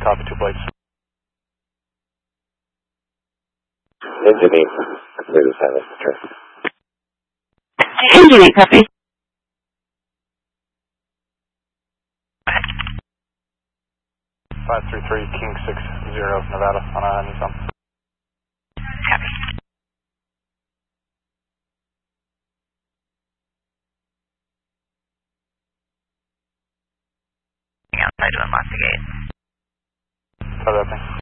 Copy, 2 plates. Engine 8, clear the silence. Engine 8, copy. Go ahead. 533 King 60 Nevada on a Nissan. Copy. Outside to unlock the gate. Try that thing.